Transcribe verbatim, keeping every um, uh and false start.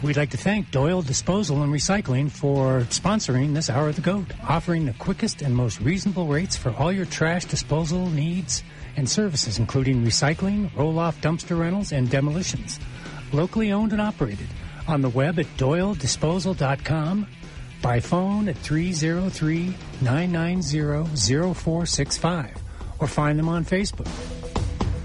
We'd like to thank Doyle Disposal and Recycling for sponsoring this Hour of the Goat, offering the quickest and most reasonable rates for all your trash disposal needs and services, including recycling, roll-off dumpster rentals, and demolitions. Locally owned and operated. On the web at doyle disposal dot com, by phone at three oh three, nine nine zero, zero four six five, or find them on Facebook.